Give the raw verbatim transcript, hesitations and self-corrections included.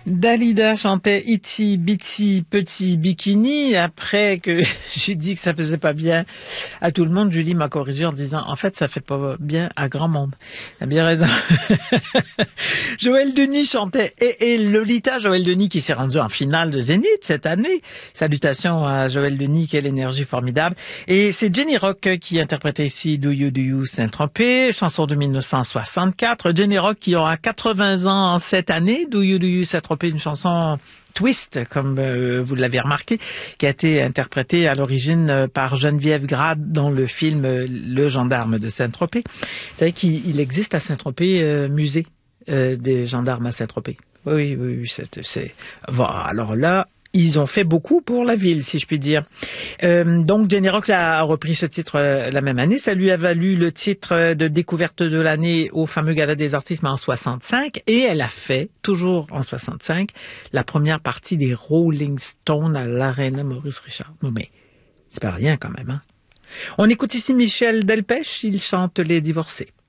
Dalida chantait Itsy Bitsy Petit Bikini. Après que j'ai dit que ça faisait pas bien à tout le monde, Julie m'a corrigé en disant en fait ça fait pas bien à grand monde. T'as bien raison. Joël Denis chantait et, et Lolita. Joël Denis qui s'est rendu en finale de Zénith cette année. Salutations à Joël Denis, quelle énergie formidable. Et c'est Jenny Rock qui interprétait ici Do You Do You Saint-Tropez, chanson de mille neuf cent soixante-quatre. Jenny Rock qui aura quatre-vingts ans cette année. Do You Do You Saint-Tropez, une chanson twist, comme euh, vous l'avez remarqué, qui a été interprétée à l'origine euh, par Geneviève Grade dans le film euh, Le Gendarme de Saint-Tropez. Vous savez qu'il existe à Saint-Tropez euh, musée euh, des gendarmes à Saint-Tropez. Oui, oui, oui, c'est, c'est... Bon, alors là, ils ont fait beaucoup pour la ville, si je puis dire. Euh, donc, Jenny Rock a repris ce titre euh, la même année. Ça lui a valu le titre de découverte de l'année au fameux Gala des artistes, mais en soixante-cinq. Et elle a fait, toujours en soixante-cinq, la première partie des Rolling Stones à l'Arena Maurice Richard. Non, mais c'est pas rien quand même, hein. On écoute ici Michel Delpech, il chante Les Divorcés.